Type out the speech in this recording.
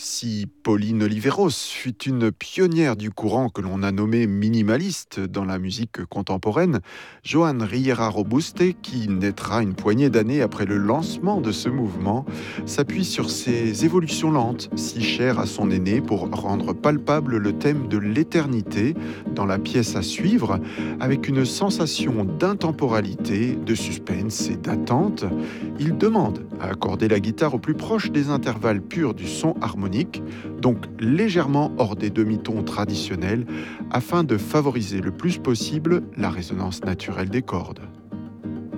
Si Pauline Oliveros fut une pionnière du courant que l'on a nommé minimaliste dans la musique contemporaine, Joan Riera Robuste, qui naîtra une poignée d'années après le lancement de ce mouvement, s'appuie sur ces évolutions lentes, si chères à son aîné, pour rendre palpable le thème de l'éternité dans la pièce à suivre, avec une sensation d'intemporalité, de suspense et d'attente. Il demande à accorder la guitare au plus proche des intervalles purs du son harmonique, donc légèrement hors des demi-tons traditionnels, afin de favoriser le plus possible la résonance naturelle des cordes.